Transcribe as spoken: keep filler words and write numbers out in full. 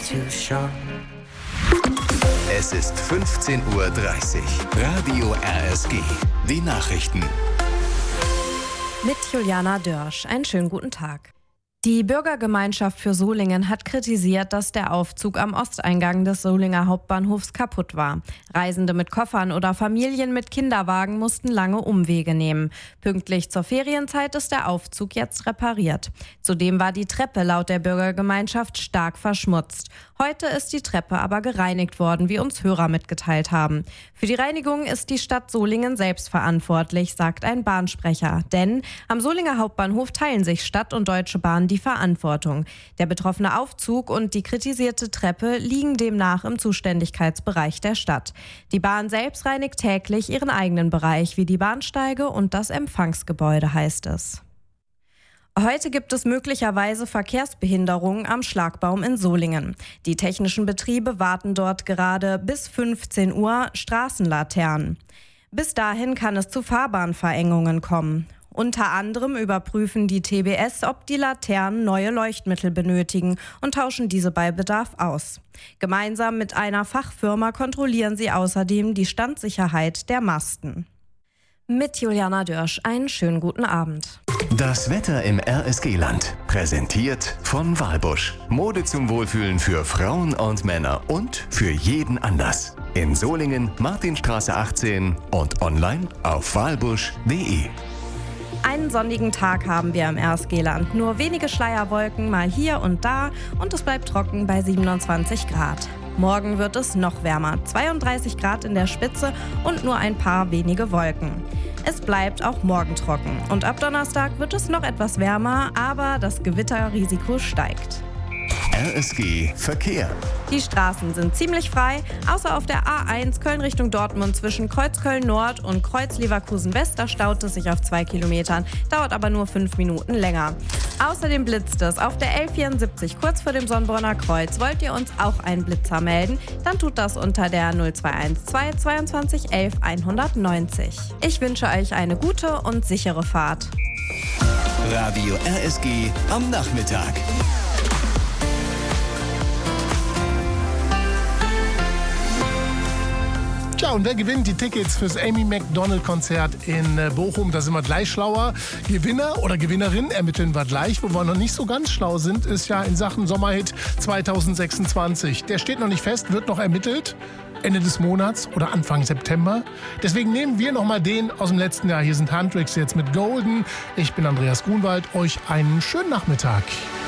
too short. Es ist fünfzehn Uhr dreißig. Radio R S G. Die Nachrichten. Mit Juliana Dörsch. Einen schönen guten Tag. Die Bürgergemeinschaft für Solingen hat kritisiert, dass der Aufzug am Osteingang des Solinger Hauptbahnhofs kaputt war. Reisende mit Koffern oder Familien mit Kinderwagen mussten lange Umwege nehmen. Pünktlich zur Ferienzeit ist der Aufzug jetzt repariert. Zudem war die Treppe laut der Bürgergemeinschaft stark verschmutzt. Heute ist die Treppe aber gereinigt worden, wie uns Hörer mitgeteilt haben. Für die Reinigung ist die Stadt Solingen selbst verantwortlich, sagt ein Bahnsprecher. Denn am Solinger Hauptbahnhof teilen sich Stadt und Deutsche Bahn die Verantwortung. Der betroffene Aufzug und die kritisierte Treppe liegen demnach im Zuständigkeitsbereich der Stadt. Die Bahn selbst reinigt täglich ihren eigenen Bereich, wie die Bahnsteige und das Empfangsgebäude, heißt es. Heute gibt es möglicherweise Verkehrsbehinderungen am Schlagbaum in Solingen. Die technischen Betriebe warten dort gerade bis fünfzehn Uhr Straßenlaternen. Bis dahin kann es zu Fahrbahnverengungen kommen. Unter anderem überprüfen die T B S, ob die Laternen neue Leuchtmittel benötigen und tauschen diese bei Bedarf aus. Gemeinsam mit einer Fachfirma kontrollieren sie außerdem die Standsicherheit der Masten. Mit Juliana Dörsch einen schönen guten Abend. Das Wetter im R S G-Land. Präsentiert von Walbusch. Mode zum Wohlfühlen für Frauen und Männer und für jeden Anlass. In Solingen, Martinstraße achtzehn und online auf walbusch punkt de. Einen sonnigen Tag haben wir im R S G-Land. Nur wenige Schleierwolken mal hier und da und es bleibt trocken bei siebenundzwanzig Grad. Morgen wird es noch wärmer, zweiunddreißig Grad in der Spitze und nur ein paar wenige Wolken. Es bleibt auch morgen trocken und ab Donnerstag wird es noch etwas wärmer, aber das Gewitterrisiko steigt. R S G Verkehr. Die Straßen sind ziemlich frei, außer auf der A eins Köln Richtung Dortmund zwischen Kreuzköln Nord und Kreuz Leverkusen West. Da staut es sich auf zwei Kilometern, dauert aber nur fünf Minuten länger. Außerdem blitzt es auf der L vierundsiebzig kurz vor dem Sonnbrunner Kreuz. Wollt ihr uns auch einen Blitzer melden? Dann tut das unter der null zwei eins zwei zweiundzwanzig elf hundertneunzig. Ich wünsche euch eine gute und sichere Fahrt. Radio R S G am Nachmittag. Tja, und wer gewinnt die Tickets fürs Amy Macdonald-Konzert in äh, Bochum? Da sind wir gleich schlauer. Gewinner oder Gewinnerin ermitteln wir gleich. Wo wir noch nicht so ganz schlau sind, ist ja in Sachen Sommerhit zwanzig sechsundzwanzig. Der steht noch nicht fest, wird noch ermittelt. Ende des Monats oder Anfang September. Deswegen nehmen wir nochmal den aus dem letzten Jahr. Hier sind Handtricks jetzt mit Golden. Ich bin Andreas Grunwald. Euch einen schönen Nachmittag.